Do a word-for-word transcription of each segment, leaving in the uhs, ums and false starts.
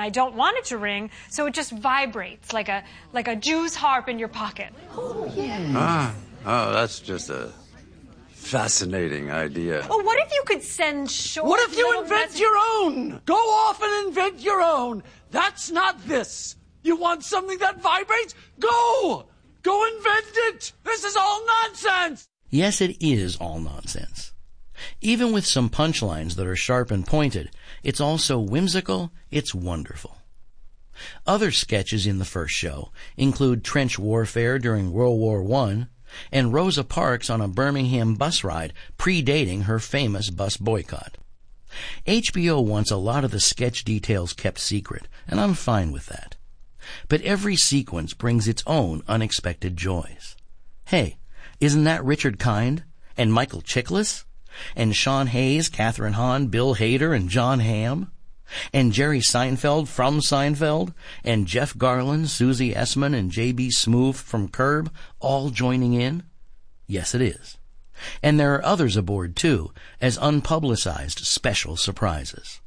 I don't want it to ring, so it just vibrates like a like a Jew's harp in your pocket. Oh, yeah. Ah, oh, that's just a fascinating idea. Well, what if you could send short... What if you little invent messages- your own? Go off and invent your own. That's not this. You want something that vibrates? Go! Go invent it! This is all nonsense! Yes, it is all nonsense. Even with some punchlines that are sharp and pointed, it's also whimsical, it's wonderful. Other sketches in the first show include trench warfare during World War One and Rosa Parks on a Birmingham bus ride predating her famous bus boycott. H B O wants a lot of the sketch details kept secret, and I'm fine with that. But every sequence brings its own unexpected joys. Hey, isn't that Richard Kind and Michael Chiklis and Sean Hayes, Catherine Hahn, Bill Hader, and John Hamm? And Jerry Seinfeld from Seinfeld, and Jeff Garlin, Susie Essman, and J B. Smoove from Curb all joining in? Yes, it is. And there are others aboard, too, as unpublicized special surprises.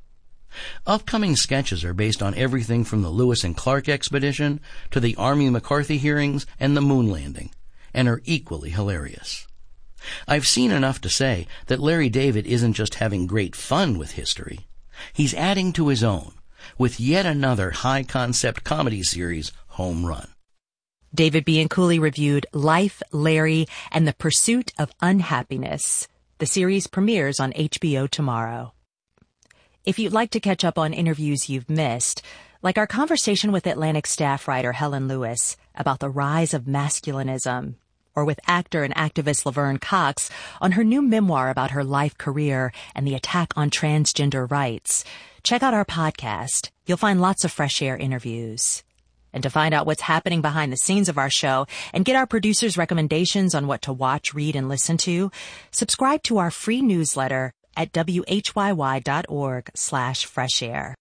Upcoming sketches are based on everything from the Lewis and Clark expedition to the Army McCarthy hearings and the moon landing, and are equally hilarious. I've seen enough to say that Larry David isn't just having great fun with history. He's adding to his own with yet another high-concept comedy series, Home Run. David Bianculli reviewed Life, Larry, and the Pursuit of Unhappiness. The series premieres on H B O tomorrow. If you'd like to catch up on interviews you've missed, like our conversation with Atlantic staff writer Helen Lewis about the rise of masculinism, or with actor and activist Laverne Cox on her new memoir about her life career and the attack on transgender rights, check out our podcast. You'll find lots of Fresh Air interviews. And to find out what's happening behind the scenes of our show and get our producers' recommendations on what to watch, read, and listen to, subscribe to our free newsletter at W H Y Y dot org slash fresh air.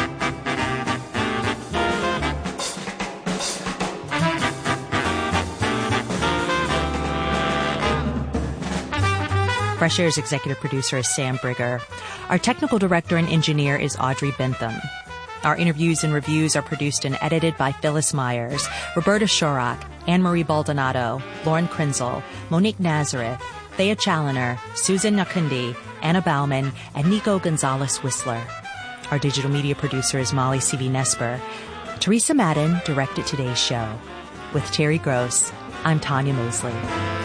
Fresh Air's executive producer is Sam Brigger. Our technical director and engineer is Audrey Bentham. Our interviews and reviews are produced and edited by Phyllis Myers, Roberta Shorak, Anne-Marie Baldonado, Lauren Krenzel, Monique Nazareth, Thea Challoner, Susan Nakundi, Anna Bauman, and Nico Gonzalez-Whistler. Our digital media producer is Molly C V Nesper. Teresa Madden directed today's show. With Terry Gross, I'm Tanya Mosley.